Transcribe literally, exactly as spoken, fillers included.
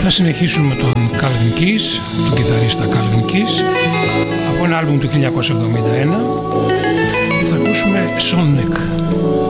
Θα συνεχίσουμε τον Calvin Keys, τον κιθαρίστα Calvin Keys, από ένα άλμπουμ του χίλια εννιακόσια εβδομήντα ένα. Θα ακούσουμε Sonic.